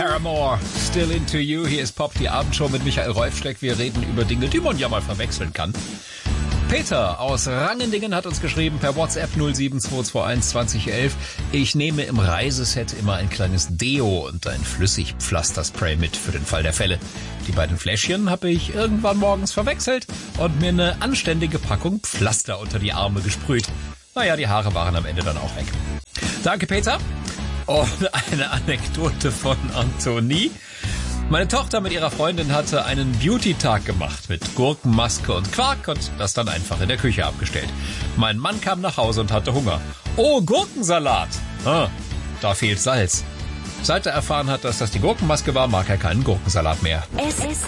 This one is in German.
Paramore, Still Into You. Hier ist Pop, die Abendshow mit Michael Rolfschreck. Wir reden über Dinge, die man ja mal verwechseln kann. Peter aus Rangendingen hat uns geschrieben per WhatsApp 07221 2011. Ich nehme im Reiseset immer ein kleines Deo und ein Flüssigpflasterspray mit für den Fall der Fälle. Die beiden Fläschchen habe ich irgendwann morgens verwechselt und mir eine anständige Packung Pflaster unter die Arme gesprüht. Naja, die Haare waren am Ende dann auch weg. Danke, Peter. Und eine Anekdote von Anthony. Meine Tochter mit ihrer Freundin hatte einen Beauty-Tag gemacht mit Gurkenmaske und Quark und das dann einfach in der Küche abgestellt. Mein Mann kam nach Hause und hatte Hunger. Oh, Gurkensalat! Da fehlt Salz. Seit er erfahren hat, dass das die Gurkenmaske war, mag er keinen Gurkensalat mehr.